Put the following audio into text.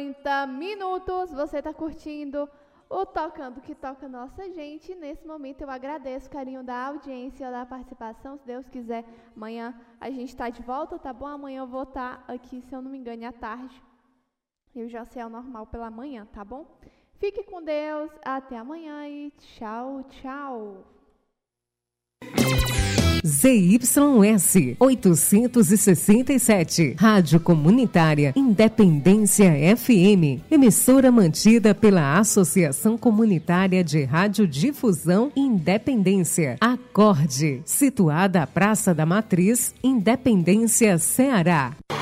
30 minutos, você está curtindo o Tocando que Toca Nossa Gente. Nesse momento eu agradeço o carinho da audiência, da participação. Se Deus quiser, amanhã a gente está de volta, tá bom? Amanhã eu vou estar aqui, se eu não me engano, à tarde. E o JCL normal pela manhã, tá bom? Fique com Deus, até amanhã e tchau, tchau. ZYS 867, Rádio Comunitária Independência FM, emissora mantida pela Associação Comunitária de Radiodifusão Independência, Acorde, situada à Praça da Matriz, Independência, Ceará.